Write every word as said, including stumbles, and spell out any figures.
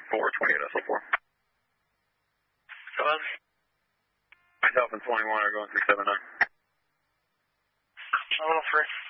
four twenty-eight S L four. Come on. Myself and twenty-one are going three seven nine. Terminal three.